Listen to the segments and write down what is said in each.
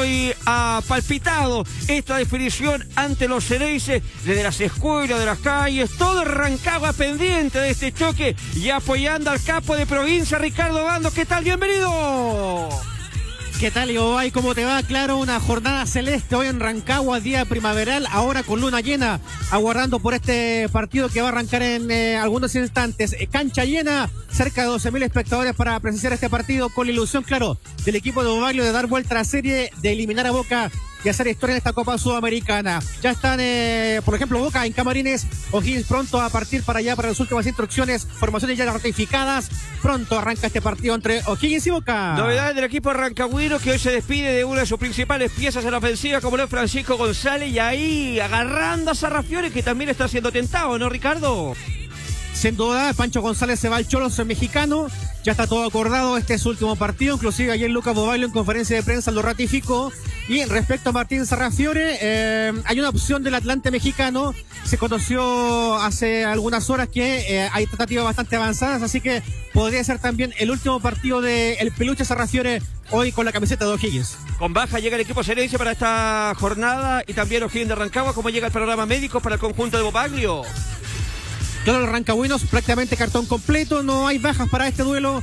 y ha palpitado esta definición ante los Xereyes desde las escuelas, de las calles, todo Rancagua pendiente de este choque y apoyando al capo de provincia, Ricardo Bando. ¿Qué tal? ¡Bienvenido! ¿Qué tal, Iobay? ¿Cómo te va? Claro, una jornada celeste hoy en Rancagua, día primaveral, ahora con luna llena, aguardando por este partido que va a arrancar en algunos instantes. Cancha llena, cerca de 12.000 espectadores para presenciar este partido, con la ilusión, claro, del equipo de Bobaglio de dar vuelta a la serie, de eliminar a Boca y hacer historia en esta Copa Sudamericana. Ya están, por ejemplo, Boca en camarines, O'Higgins pronto a partir para allá para las últimas instrucciones, formaciones ya ratificadas. Pronto arranca este partido entre O'Higgins y Boca. Novedades del equipo rancagüino, que hoy se despide de una de sus principales piezas en la ofensiva, como lo es Francisco González, y ahí agarrando a Sarrafiore, que también está siendo tentado, ¿no, Ricardo? Sin duda, Pancho González se va al Cholos mexicano, ya está todo acordado, este es su último partido, inclusive ayer Lucas Bobaglio en conferencia de prensa lo ratificó. Y respecto a Martín Sarrafiore, hay una opción del Atlante mexicano, se conoció hace algunas horas que hay tratativas bastante avanzadas, así que podría ser también el último partido del Peluche Sarrafiore hoy con la camiseta de O'Higgins. Con baja llega el equipo Xereyes para esta jornada y también O'Higgins de Rancagua. ¿Cómo llega el panorama médico para el conjunto de Bobaglio? Todos los rancagüinos prácticamente cartón completo, no hay bajas para este duelo,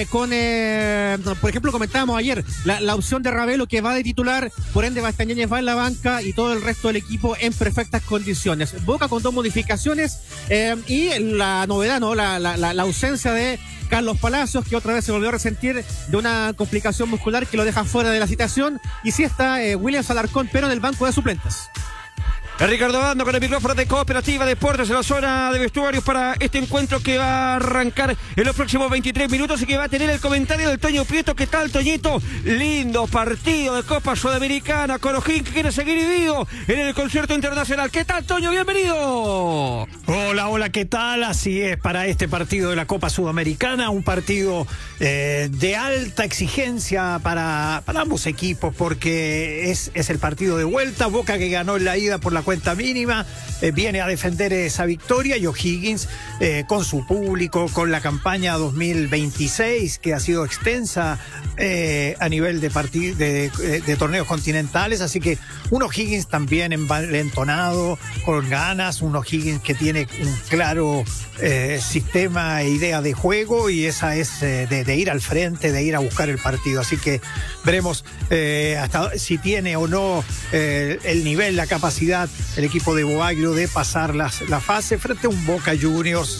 por ejemplo, comentábamos ayer, la opción de Ravelo que va de titular, por ende Bastañeñez va en la banca y todo el resto del equipo en perfectas condiciones. Boca con 2 modificaciones y la novedad, ¿no? La ausencia de Carlos Palacios, que otra vez se volvió a resentir de una complicación muscular que lo deja fuera de la citación, y sí está Williams Alarcón, pero en el banco de suplentes. Ricardo Bando con el micrófono de Cooperativa Deportes en la zona de vestuarios para este encuentro que va a arrancar en los próximos 23 minutos y que va a tener el comentario del Toño Prieto. ¿Qué tal, Toñito? Lindo partido de Copa Sudamericana con O'Higgins, que quiere seguir vivo en el concierto internacional. ¿Qué tal, Toño? Bienvenido. Hola, ¿qué tal? Así es, para este partido de la Copa Sudamericana, un partido de alta exigencia para ambos equipos, porque es el partido de vuelta. Boca, que ganó en la ida por la cuenta mínima, viene a defender esa victoria, y O'Higgins con su público, con la campaña 2026 que ha sido extensa a nivel de torneos continentales, así que un O'Higgins también envalentonado, con ganas, un O'Higgins que tiene un claro sistema e idea de juego, y esa es de ir al frente, de ir a buscar el partido, así que veremos hasta si tiene o no el nivel, la capacidad el equipo de Bobaglio de pasar la fase frente a un Boca Juniors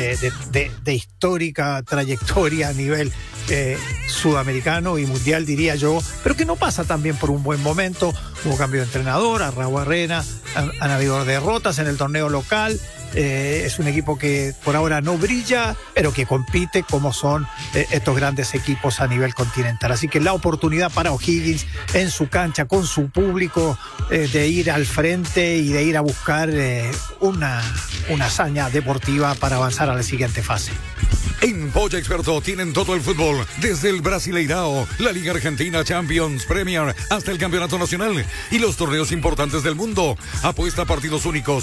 de histórica trayectoria a nivel sudamericano y mundial, diría yo, pero que no pasa también por un buen momento. Hubo cambio de entrenador, Arrauarrena, han habido derrotas en el torneo local. Es un equipo que por ahora no brilla, pero que compite como son estos grandes equipos a nivel continental. Así que la oportunidad para O'Higgins en su cancha, con su público, de ir al frente y de ir a buscar una hazaña deportiva para avanzar a la siguiente fase. En Polla Experto tienen todo el fútbol, desde el Brasileirao, la Liga Argentina, Champions, Premier, hasta el Campeonato Nacional y los torneos importantes del mundo. Apuesta a partidos únicos,